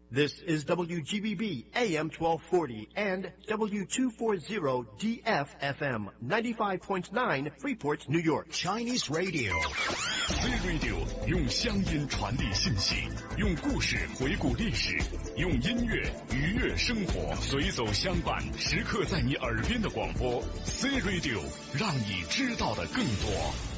This is WGBB AM 1240 and W240DF FM 95.9 Freeport, New York. Chinese Radio. C Radio 用乡音传递信息，用故事回顾历史，用音乐愉悦生活，随走相伴，时刻在你耳边的广播。C Radio 让你知道的更多。